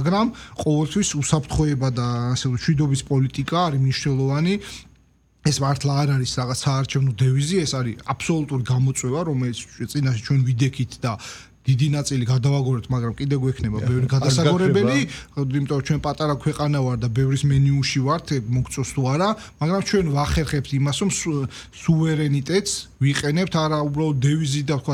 მაგრამ ყოველთვის უსაფრთხოება და ასე ვთქვათ, მშვიდობის პოლიტიკა არის მნიშვნელოვანი. ეს მართლა არ არის რაღაც საარჩევნო დევიზი, ეს არის აბსოლუტური გამოწვევა, რომელიც წინაშე ჩვენ ვიდექით და დიდი ნაწილი გადავაგორეთ, მაგრამ კიდე გვექნება ბევრი გადასაგორებელი, იმიტომ რომ ჩვენ პატარა ქვეყანა ვარ და ბევრის მენიუში ვართ, მოგწოს თუ არა, მაგრამ ჩვენ ვახერხებთ იმას, რომ სუვერენიტეტს ვიყენებთ არა უბრალოდ დევიზი და თქვა